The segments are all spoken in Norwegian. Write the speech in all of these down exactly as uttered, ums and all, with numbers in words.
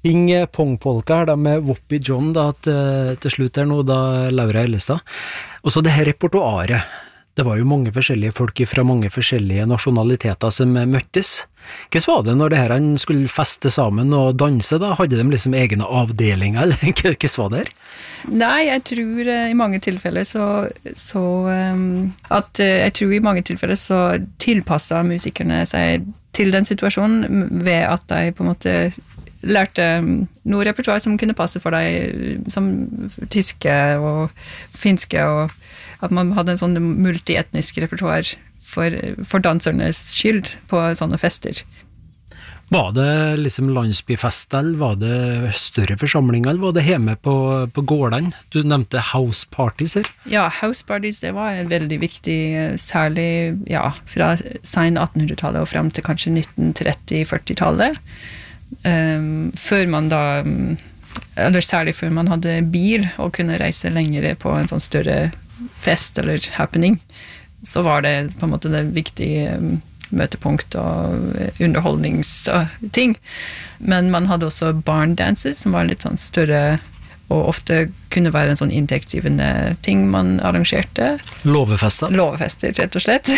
Hing pongpolka her da med Whoppy John da, til, til slutt her nå da, Laura Ellestad. Og så det her repertoaret. Det var jo mange forskjellige folk fra mange forskjellige nasjonaliteter som møttes. Hva var det når det her han skulle feste sammen og danse da? Hadde de liksom egne avdelinger, eller hva var det her? Nei, jeg tror uh, i mange tilfeller så, så um, at uh, jeg tror i mange tilfeller så tilpasset musikerne seg til den situasjonen ved at de på en måte lærte noe repertoar som kunne passe for deg, som tyske og finske, og at man hadde en sånn multietnisk repertoar for, for dansernes skyld på sånne fester. Var det liksom landsbyfest, eller var det større forsamlinger, eller var det hjemme på, på gårdene? Du nevnte house parties her. Ja, house parties, det var veldig viktig, særlig ja, fra sen attenhundretallet og frem til kanskje nitten tretti-førti-tallet. Um, før man da, eller særlig før man hadde bil og kunne reise lengre på en sånn større fest eller happening, så var det på en måte det viktige um, møtepunkt og underholdningsting. Men man hadde også barn dances, som var litt sånn større, og ofte kunne være en sånn inntektsgivende ting man arrangerte. Låvefester? Låvefester, rett og slett.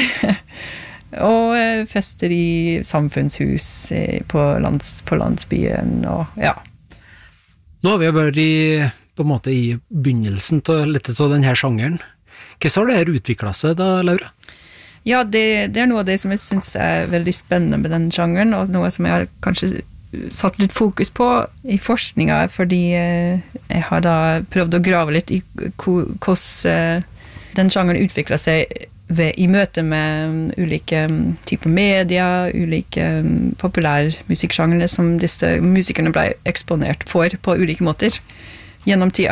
Og eh, fester i samfunnshus i, på, lands, på landsbyen, og ja. Nå har vi vært i, på en måte i begynnelsen til litt av denne sjangeren. Hva har det her utviklet seg da, Laura? Ja, det, det er noe av det som jeg synes er veldig spennende med den sjangeren, og noe som jeg har kanskje satt litt fokus på i forskningen, fordi eh, jeg har da prøvd å grave litt i hvordan eh, den sjangeren utviklet seg ved, i møte med ulike typer media, ulike populærmusikksjangerne som disse musikerne ble eksponert for på ulike måter gjennom tida.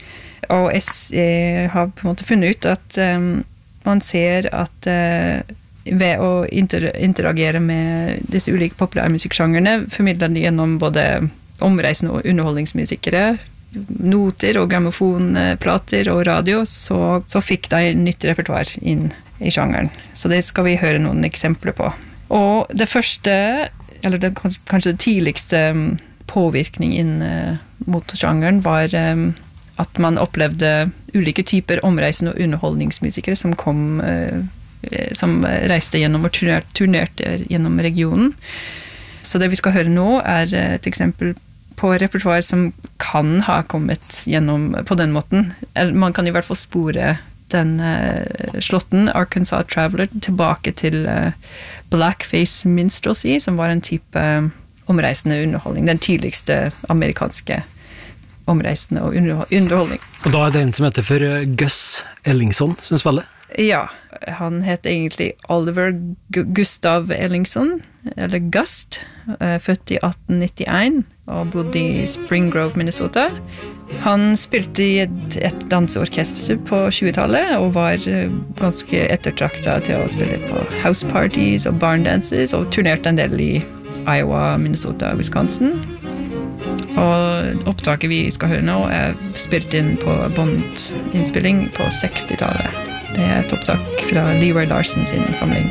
Og jeg, jeg har på en måte funnet ut at um, man ser at uh, ved å inter interagere med disse ulike populærmusikksjangerne, formidler de gjennom både omreisende og underholdningsmusikere, noter og grammofonplater og radio, så, så fikk de nytt repertoar inn i sjangeren. Så det skal vi høre noen eksempler på. Og det første, eller det, kanskje det tidligste påvirkning inn uh, mot sjangeren var um, at man opplevde ulike typer omreisende og underholdningsmusikere som kom, uh, som reiste gjennom og turnerte, turnerte gjennom regionen. Så det vi skal høre nå er et eksempel på repertoar som kan ha kommet gjennom på den måten. Man kan i hvert fall spore den uh, slotten, Arkansas Traveler, tilbake til uh, Blackface Minstrelsy, som var en type uh, omreisende underholdning, den tidligste amerikanske omreisende og underholdning. Og da er det en som heter for uh, Gus Ellingson som spiller? Ja, han heter egentlig Oliver G Gustav Ellingson, eller Gust, uh, født i atten nittien og bodde i Spring Grove, Minnesota. Han spilte i et, et danseorkester på tjuetallet og var uh, ganske ettertraktet til å spille på house parties og barndances, og turnerte en del i Iowa, Minnesota og Wisconsin. Og opptaket vi skal høre nå er spilt inn på bondinnspilling på sekstitallet. Det er et opptak fra Leroy Larson sin samling.